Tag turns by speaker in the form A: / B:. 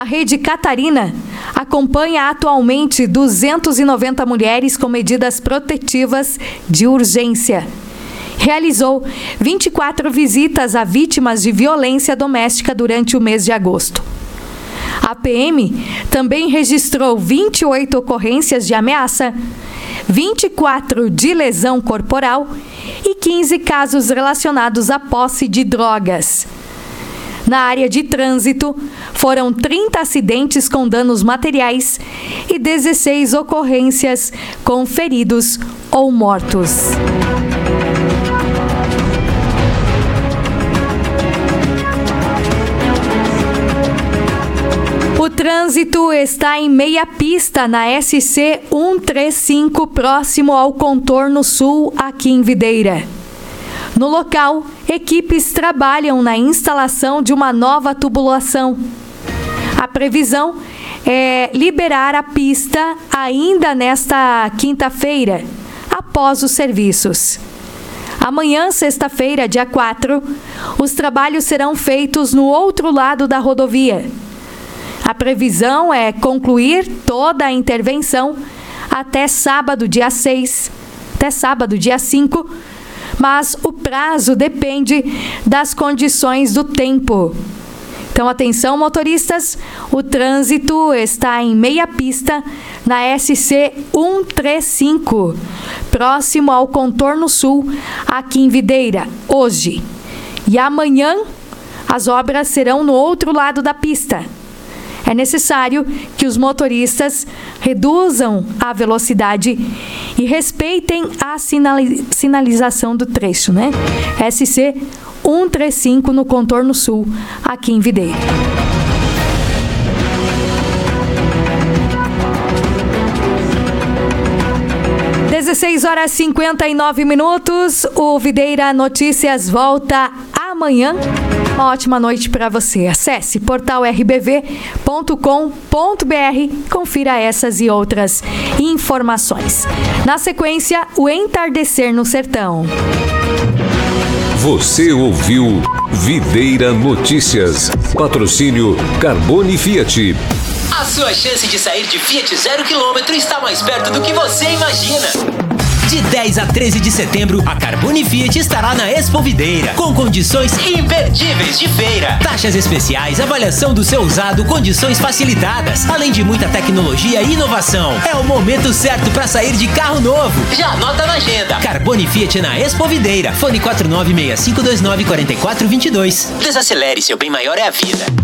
A: A Rede Catarina acompanha atualmente 290 mulheres com medidas protetivas de urgência. Realizou 24 visitas a vítimas de violência doméstica durante o mês de agosto. A PM também registrou 28 ocorrências de ameaça, 24 de lesão corporal e 15 casos relacionados à posse de drogas. Na área de trânsito, foram 30 acidentes com danos materiais e 16 ocorrências com feridos ou mortos. O trânsito está em meia pista na SC 135, próximo ao contorno sul, aqui em Videira. No local, equipes trabalham na instalação de uma nova tubulação. A previsão é liberar a pista ainda nesta quinta-feira, após os serviços. Amanhã, sexta-feira, dia 4, os trabalhos serão feitos no outro lado da rodovia. A previsão é concluir toda a intervenção até sábado, dia 6, até sábado, dia 5, mas o prazo depende das condições do tempo. Então, atenção, motoristas, o trânsito está em meia pista na SC 135, próximo ao contorno sul, aqui em Videira, hoje. E amanhã, as obras serão no outro lado da pista. É necessário que os motoristas reduzam a velocidade e respeitem a sinalização do trecho, né? SC 135 no contorno sul, aqui em Videira. (16h59). O Videira Notícias volta amanhã. Uma ótima noite para você. Acesse portalrbv.com.br e confira essas e outras informações. Na sequência, o Entardecer no Sertão.
B: Você ouviu Videira Notícias. Patrocínio Carbone Fiat.
C: A sua chance de sair de Fiat 0 km está mais perto do que você imagina. De 10 a 13 de setembro, a Carbone Fiat estará na Expo Videira, com condições imperdíveis de feira. Taxas especiais, avaliação do seu usado, condições facilitadas, além de muita tecnologia e inovação. É o momento certo para sair de carro novo. Já anota na agenda. Carbone Fiat na Expo Videira. Fone 4965294422. Desacelere, seu bem maior é a vida.